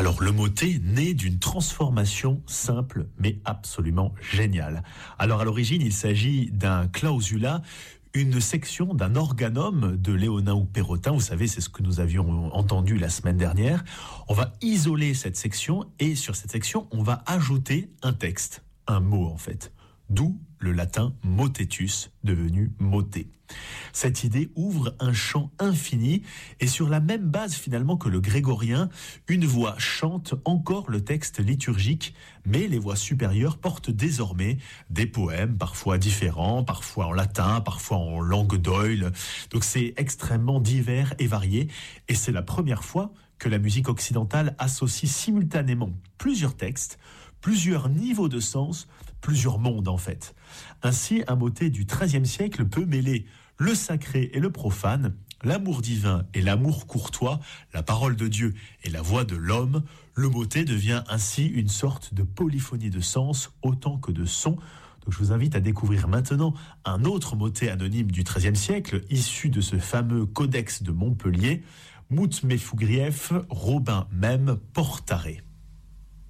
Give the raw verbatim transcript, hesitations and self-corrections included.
Alors le motet naît d'une transformation simple mais absolument géniale. Alors à l'origine, il s'agit d'un clausula, une section d'un organum de Léonin ou Perrotin. Vous savez, c'est ce que nous avions entendu la semaine dernière. On va isoler cette section et sur cette section, on va ajouter un texte, un mot en fait. D'où le latin motetus, devenu motet. Cette idée ouvre un champ infini et sur la même base finalement que le grégorien, une voix chante encore le texte liturgique, mais les voix supérieures portent désormais des poèmes, parfois différents, parfois en latin, parfois en langue d'oïl. Donc c'est extrêmement divers et varié et c'est la première fois que la musique occidentale associe simultanément plusieurs textes, plusieurs niveaux de sens, plusieurs mondes en fait. Ainsi, un motet du treizième siècle peut mêler le sacré et le profane, l'amour divin et l'amour courtois, la parole de Dieu et la voix de l'homme. Le motet devient ainsi une sorte de polyphonie de sens autant que de son. Donc je vous invite à découvrir maintenant un autre motet anonyme du treizième siècle, issu de ce fameux codex de Montpellier, Mout Mefougrieff, Robin même Portaré.